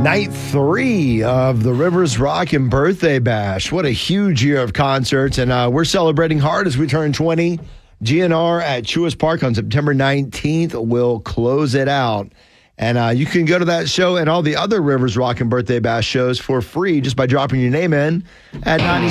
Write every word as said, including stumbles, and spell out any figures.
Night three of the Rivers Rockin' Birthday Bash. What a huge year of concerts, and uh, we're celebrating hard as we turn twenty. G N R at Truist Park on September nineteenth will close it out. And uh, you can go to that show and all the other Rivers Rockin' Birthday Bash shows for free just by dropping your name in at ninety.